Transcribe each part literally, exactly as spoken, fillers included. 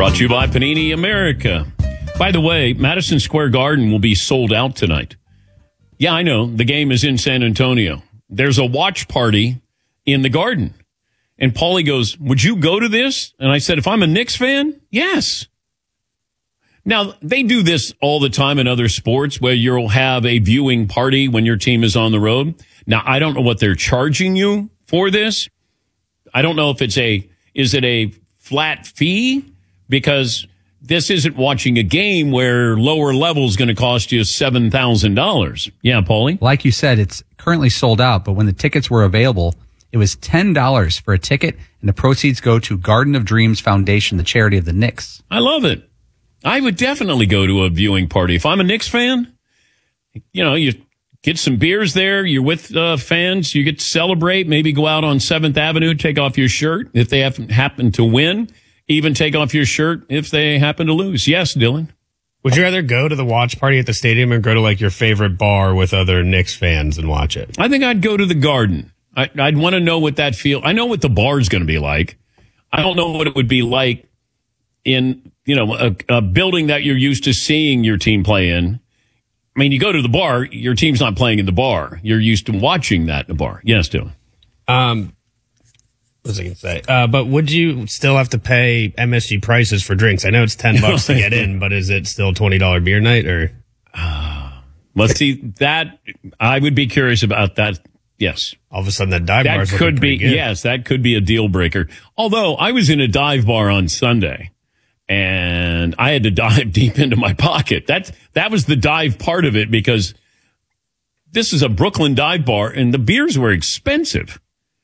Brought to you by Panini America. By the way, Madison Square Garden will be sold out tonight. Yeah, I know. The game is in San Antonio. There's a watch party in the Garden. And Paulie goes, would you go to this? And I said, if I'm a Knicks fan, yes. Now, they do this all the time in other sports where you'll have a viewing party when your team is on the road. Now, I don't know what they're charging you for this. I don't know if it's a, is it a flat fee? Because this isn't watching a game where lower level is going to cost you seven thousand dollars. Yeah, Paulie? Like you said, it's currently sold out, but when the tickets were available, it was ten dollars for a ticket, and the proceeds go to Garden of Dreams Foundation, the charity of the Knicks. I love it. I would definitely go to a viewing party. If I'm a Knicks fan, you know, you get some beers there, you're with uh, fans, you get to celebrate, maybe go out on seventh Avenue, take off your shirt if they happen, happen to win, even take off your shirt if they happen to lose. Yes, Dylan? Would you rather go to the watch party at the stadium or go to like your favorite bar with other Knicks fans and watch it? I think I'd go to the Garden. I, I'd want to know what that feel. I know what the bar is going to be like. I don't know what it would be like in, you know, a, a building that you're used to seeing your team play in. I mean, you go to the bar, your team's not playing in the bar. You're used to watching that in the bar. Yes, Dylan. Um, what was I going to say? Uh, but would you still have to pay M S G prices for drinks? I know it's ten bucks to get in, but is it still twenty dollars beer night or? Uh, let's see that. I would be curious about that. Yes. All of a sudden, that dive bar that could be, good. Yes, that could be a deal breaker. Although I was in a dive bar on Sunday and I had to dive deep into my pocket. That's, that was the dive part of it because this is a Brooklyn dive bar and the beers were expensive.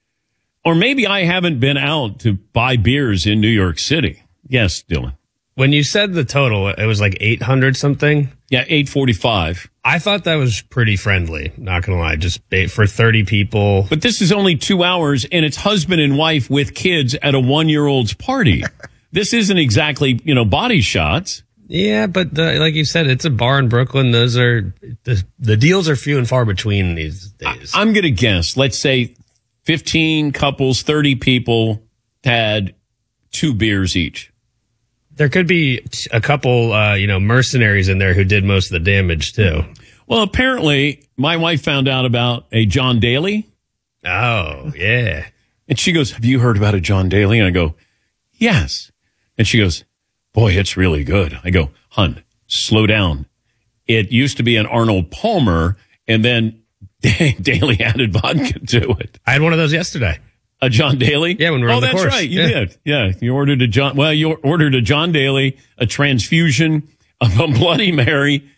Or maybe I haven't been out to buy beers in New York City. Yes, Dylan. When you said the total, it was like eight hundred something. Yeah, eight forty-five. I thought that was pretty friendly, not going to lie, just for thirty people. But this is only two hours, and it's husband and wife with kids at a one-year-old's party. This isn't exactly, you know, body shots. Yeah, but the, like you said, it's a bar in Brooklyn. Those are, the, the deals are few and far between these days. I, I'm going to guess, let's say fifteen couples, thirty people had two beers each. There could be a couple, uh, you know, mercenaries in there who did most of the damage, too. Well, apparently, my wife found out about a John Daly. Oh, yeah. And she goes, have you heard about a John Daly? And I go, yes. And she goes, boy, it's really good. I go, hun, slow down. It used to be an Arnold Palmer, and then Daly added vodka to it. I had one of those yesterday. A John Daly? Yeah, when we were oh, on the that's course. right. You yeah. did. Yeah. You ordered a John, well, you ordered a John Daly, a transfusion, a Bloody Mary.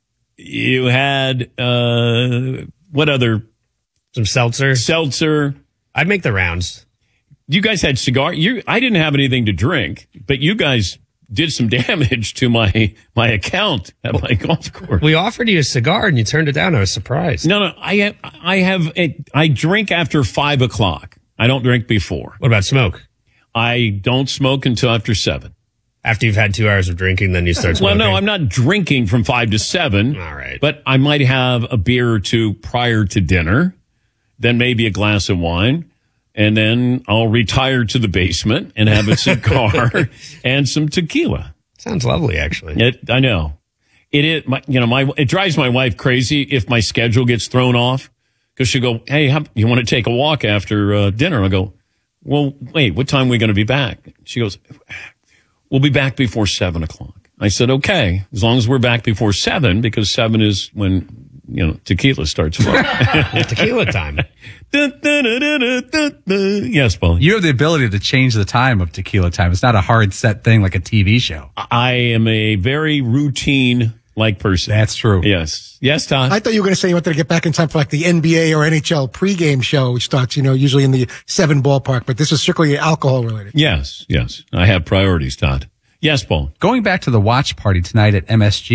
You had, uh, what other? Some seltzer. Seltzer. I'd make the rounds. You guys had cigar. You, I didn't have anything to drink, but you guys did some damage to my, my account at my golf course. We offered you a cigar and you turned it down. I was surprised. No, no. I have, I have, a, I drink after five o'clock. I don't drink before. What about smoke? I don't smoke until after seven. After you've had two hours of drinking, then you start smoking? Well, no, I'm not drinking from five to seven. All right. But I might have a beer or two prior to dinner, then maybe a glass of wine, and then I'll retire to the basement and have a cigar and some tequila. Sounds lovely, actually. It, I know. It is, my, you know, my, it drives my wife crazy if my schedule gets thrown off. Because she'll go, hey, how, you want to take a walk after uh, dinner? I go, well, wait, what time are we going to be back? She goes, we'll be back before seven o'clock. I said, okay, as long as we're back before seven, because seven is when, you know, tequila starts flowing. Tequila time. Da, da, da, da, da, da, da. Yes, Paul. You have the ability to change the time of tequila time. It's not a hard set thing like a T V show. I am a very routine like person. That's true. Yes. Yes, Todd. I thought you were going to say you wanted to get back in time for like the N B A or N H L pregame show, which starts, you know, usually in the seven ballpark, but this is strictly alcohol related. Yes. Yes. I have priorities, Todd. Yes, Paul. Going back to the watch party tonight at M S G,